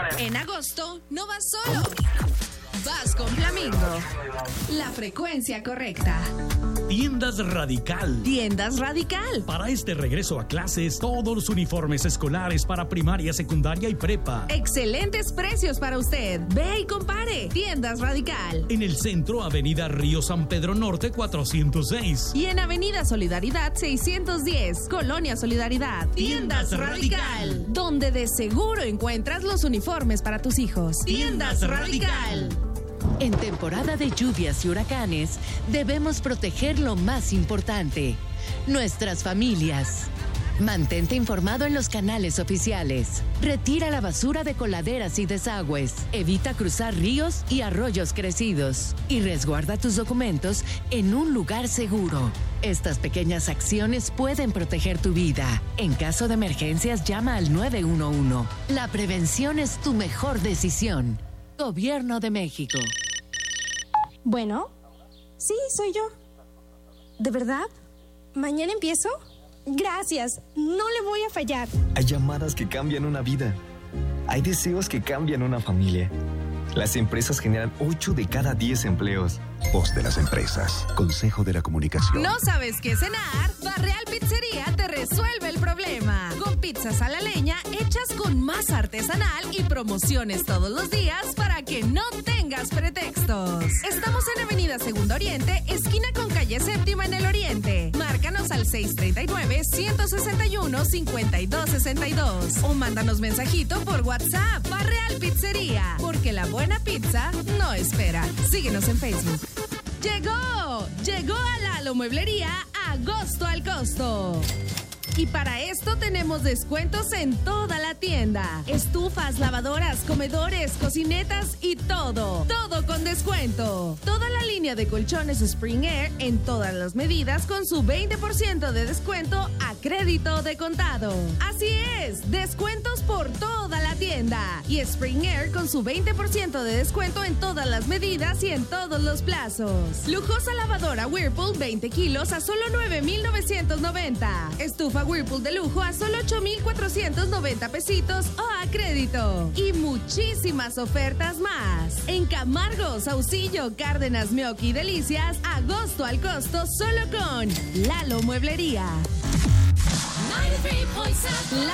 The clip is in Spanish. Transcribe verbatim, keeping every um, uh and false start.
En agosto no vas solo, vas con Flamingo. La frecuencia correcta. Tiendas Radical. Tiendas Radical. Para este regreso a clases, todos los uniformes escolares para primaria, secundaria y prepa. Excelentes precios para usted. Ve y compare. Tiendas Radical. En el centro, Avenida Río San Pedro Norte cuatrocientos seis. Y en Avenida Solidaridad seiscientos diez, Colonia Solidaridad. Tiendas Radical. Donde de seguro encuentras los uniformes para tus hijos. Tiendas Radical. En temporada de lluvias y huracanes, debemos proteger lo más importante, nuestras familias. Mantente informado en los canales oficiales. Retira la basura de coladeras y desagües. Evita cruzar ríos y arroyos crecidos. Y resguarda tus documentos en un lugar seguro. Estas pequeñas acciones pueden proteger tu vida. En caso de emergencias, llama al nueve uno uno. La prevención es tu mejor decisión. Gobierno de México. Bueno, sí, soy yo. ¿De verdad? ¿Mañana empiezo? Gracias, no le voy a fallar. Hay llamadas que cambian una vida. Hay deseos que cambian una familia. Las empresas generan ocho de cada diez empleos. Voz de las empresas. Consejo de la Comunicación. ¿No sabes qué cenar? Barreal Pizzería te resuelve el problema. Con pizzas a la leña hechas con masa artesanal y promociones todos los días para que no tengas pretextos. Estamos en Avenida Segundo Oriente, esquina con calle Séptima en el Oriente. Márcanos al seis tres nueve, uno seis uno, cinco dos seis dos o mándanos mensajito por WhatsApp. Barreal Pizzería, porque la buena pizza no espera. Síguenos en Facebook. Llegó, llegó a Lalo Mueblería Agosto al Costo. Y para esto tenemos descuentos en toda la tienda. Estufas, lavadoras, comedores, cocinetas y todo. Todo con descuento. Toda la línea de colchones Spring Air en todas las medidas con su veinte por ciento de descuento a crédito de contado. Así es, descuentos por toda la tienda. Y Spring Air con su veinte por ciento de descuento en todas las medidas y en todos los plazos. Lujosa lavadora Whirlpool veinte kilos a solo nueve mil novecientos noventa. Estufa Whirlpool de lujo a solo ocho mil cuatrocientos noventa pesitos o a crédito. Y muchísimas ofertas más. En Camargo, Saucillo, Cárdenas, Meoqui y Delicias, agosto al costo solo con Lalo Mueblería. La